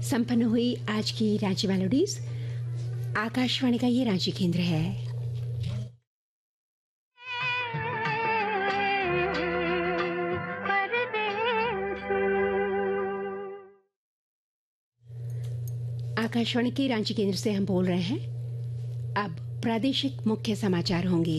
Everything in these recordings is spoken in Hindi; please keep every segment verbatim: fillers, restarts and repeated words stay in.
संपन्न हुई आज की रांची मेलोडीज। आकाशवाणी का ये रांची केंद्र है। आकाशवाणी के रांची केंद्र से हम बोल रहे हैं। अब प्रादेशिक मुख्य समाचार होंगे।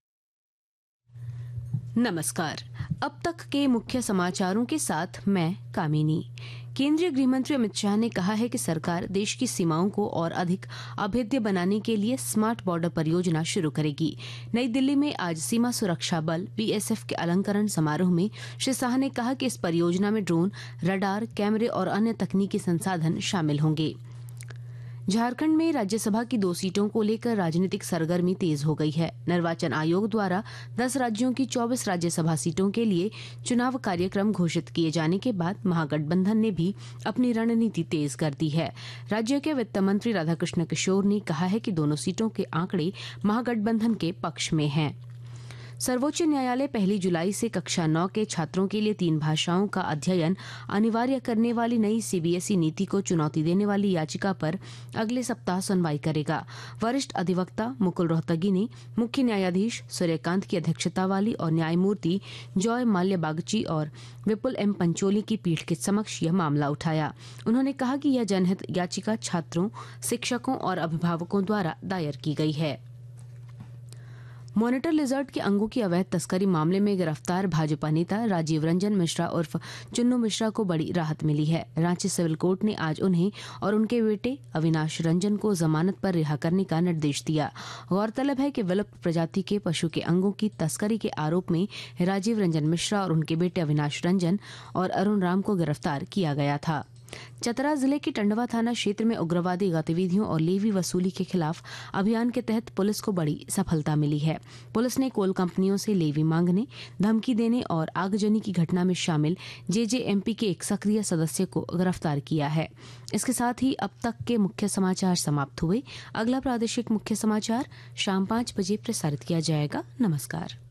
नमस्कार। अब तक के मुख्य समाचारों के साथ मैं कामिनी। केंद्रीय गृह मंत्री अमित शाह ने कहा है कि सरकार देश की सीमाओं को और अधिक अभेद्य बनाने के लिए स्मार्ट बॉर्डर परियोजना शुरू करेगी। नई दिल्ली में आज सीमा सुरक्षा बल बीएसएफ के अलंकरण समारोह में श्री शाह ने कहा कि इस परियोजना में ड्रोन, रडार, कैमरे और अन्य तकनीकी संसाधन शामिल होंगे। झारखंड में राज्यसभा की दो सीटों को लेकर राजनीतिक सरगर्मी तेज हो गई है। निर्वाचन आयोग द्वारा दस राज्यों की चौबीस राज्यसभा सीटों के लिए चुनाव कार्यक्रम घोषित किए जाने के बाद महागठबंधन ने भी अपनी रणनीति तेज कर दी है। राज्य के वित्त मंत्री राधाकृष्ण किशोर ने कहा है कि दोनों सीटों के आंकड़े महागठबंधन के पक्ष में हैं। सर्वोच्च न्यायालय पहली जुलाई से कक्षा नौ के छात्रों के लिए तीन भाषाओं का अध्ययन अनिवार्य करने वाली नई सीबीएसई नीति को चुनौती देने वाली याचिका पर अगले सप्ताह सुनवाई करेगा। वरिष्ठ अधिवक्ता मुकुल रोहतगी ने मुख्य न्यायाधीश सूर्यकांत की अध्यक्षता वाली और न्यायमूर्ति जॉय माल्य बागची और विपुल एम पंचोली की पीठ के समक्ष यह मामला उठाया। उन्होंने कहा कि यह जनहित याचिका छात्रों, शिक्षकों और अभिभावकों द्वारा दायर की गई है। मॉनिटर लिजर्ड के अंगों की अवैध तस्करी मामले में गिरफ्तार भाजपा नेता राजीव रंजन मिश्रा उर्फ चुन्नू मिश्रा को बड़ी राहत मिली है। रांची सिविल कोर्ट ने आज उन्हें और उनके बेटे अविनाश रंजन को जमानत पर रिहा करने का निर्देश दिया। गौरतलब है कि विलुप्त प्रजाति के पशु के अंगों की तस्करी के आरोप में राजीव रंजन मिश्रा और उनके बेटे अविनाश रंजन और अरुण राम को गिरफ्तार किया गया था। चतरा जिले के टंडवा थाना क्षेत्र में उग्रवादी गतिविधियों और लेवी वसूली के खिलाफ अभियान के तहत पुलिस को बड़ी सफलता मिली है। पुलिस ने कोल कंपनियों से लेवी मांगने, धमकी देने और आगजनी की घटना में शामिल जेजेएमपी के एक सक्रिय सदस्य को गिरफ्तार किया है। इसके साथ ही अब तक के मुख्य समाचार समाप्त हुए। अगला प्रादेशिक मुख्य समाचार शाम पाँच बजे प्रसारित किया जाएगा। नमस्कार।